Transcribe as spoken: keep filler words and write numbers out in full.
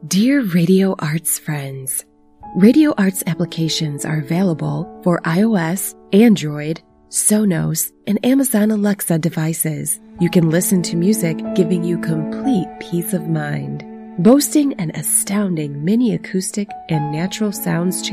Dear Radio Arts friends, Radio Arts applications are available for iOS, Android, Sonos, and Amazon Alexa devices. You can listen to music giving you complete peace of mind. Boasting an astounding mini acoustic and natural sounds